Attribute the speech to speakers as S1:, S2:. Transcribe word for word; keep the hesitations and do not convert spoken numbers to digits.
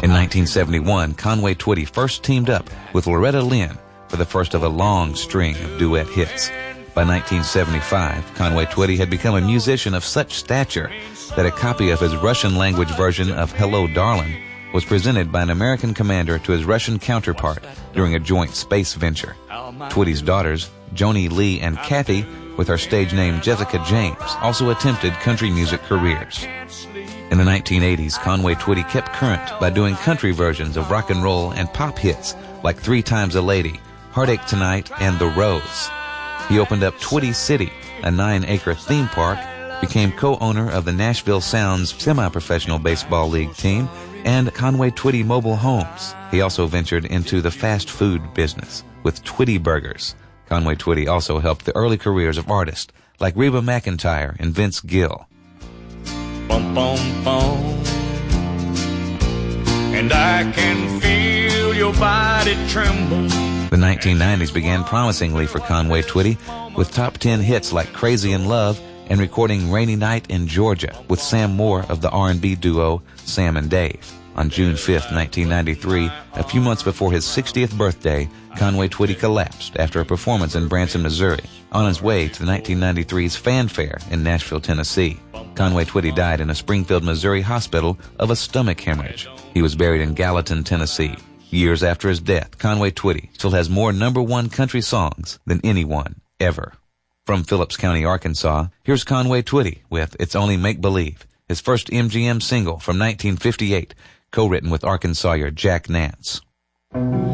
S1: In nineteen seventy-one, Conway Twitty first teamed up with Loretta Lynn for the first of a long string of duet hits. By nineteen seventy-five, Conway Twitty had become a musician of such stature that a copy of his Russian-language version of Hello, Darling was presented by an American commander to his Russian counterpart during a joint space venture. Twitty's daughters, Joni Lee and Kathy, with her stage name Jessica James, also attempted country music careers. In the nineteen eighties, Conway Twitty kept current by doing country versions of rock and roll and pop hits like Three Times a Lady, Heartache Tonight, and The Rose. He opened up Twitty City, a nine-acre theme park, became co-owner of the Nashville Sounds semi-professional baseball league team, and Conway Twitty Mobile Homes. He also ventured into the fast food business with Twitty Burgers. Conway Twitty also helped the early careers of artists like Reba McEntire and Vince Gill.
S2: Bum, bum, bum. And I can feel your body tremble.
S1: The nineteen nineties began promisingly for Conway Twitty with top ten hits like Crazy in Love and recording Rainy Night in Georgia with Sam Moore of the R and B duo Sam and Dave. On June fifth, nineteen ninety-three, a few months before his sixtieth birthday, Conway Twitty collapsed after a performance in Branson, Missouri, on his way to the nineteen ninety-three's Fanfare in Nashville, Tennessee. Conway Twitty died in a Springfield, Missouri hospital of a stomach hemorrhage. He was buried in Gallatin, Tennessee. Years after his death, Conway Twitty still has more number one country songs than anyone ever. From Phillips County, Arkansas, here's Conway Twitty with It's Only Make Believe, his first M G M single from nineteen fifty-eight, co-written with Arkansawyer Jack Nance.